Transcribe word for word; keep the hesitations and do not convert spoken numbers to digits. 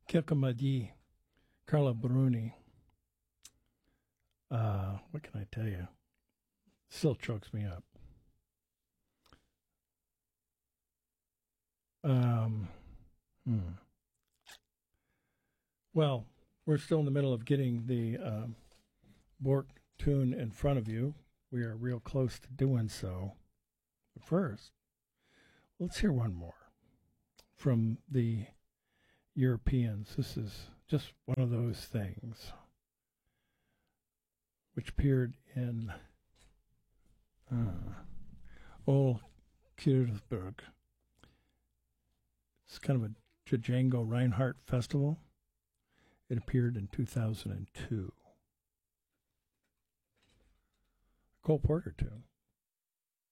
Kirkcaldy, Carla Bruni. Uh, what can I tell you? Still chokes me up. Um, hmm. Well, we're still in the middle of getting the uh, Bork tune in front of you. We are real close to doing so. But first, let's hear one more from the Europeans. This is just one of those things which appeared in uh, Old Kiersberg. It's kind of a Django Reinhardt festival. It appeared in two thousand two. Cole Porter tune.